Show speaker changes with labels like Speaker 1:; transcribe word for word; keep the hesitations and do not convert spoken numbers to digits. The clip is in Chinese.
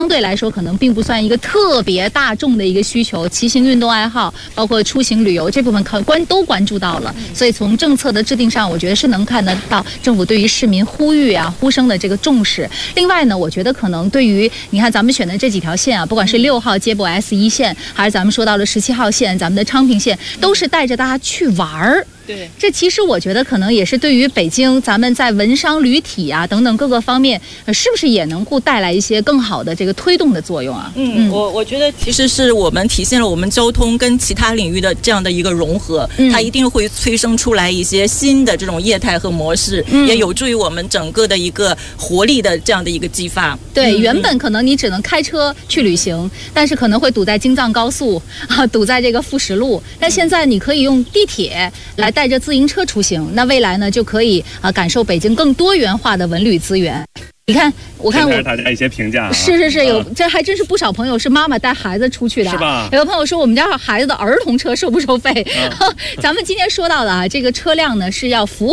Speaker 1: 相对来说可能并不算一个特别大众的一个需求，骑行运动爱好，包括出行旅游这部分可关都关注到了，所以从政策的制定上，我觉得是能看得到政府对于市民呼吁啊、呼声的这个重视。另外呢，我觉得可能对于你看咱们选的这几条线啊，不管是六号接驳 S 一线，还是咱们说到了十七号线，咱们的昌平线，都是带着大家去玩儿。
Speaker 2: 对，
Speaker 1: 这其实我觉得可能也是对于北京咱们在文商旅体啊等等各个方面，呃，是不是也能够带来一些更好的这个推动的作用啊？
Speaker 2: 嗯，嗯我我觉得其实是我们体现了我们交通跟其他领域的这样的一个融合，嗯、它一定会催生出来一些新的这种业态和模式，嗯、也有助于我们整个的一个活力的这样的一个激发。
Speaker 1: 对，嗯、原本可能你只能开车去旅行，但是可能会堵在京藏高速啊，堵在这个富石路，但现在你可以用地铁来带着自行车出行，那未来呢就可以啊感受北京更多元化的文旅资源。你看，我看我
Speaker 3: 大家一些评价、啊，
Speaker 1: 是是是，有这还真是不少朋友是妈妈带孩子出去的，
Speaker 3: 是吧？
Speaker 1: 有个朋友说我们家孩子的儿童车收不收费？啊、咱们今天说到的啊，这个车辆呢是要服务。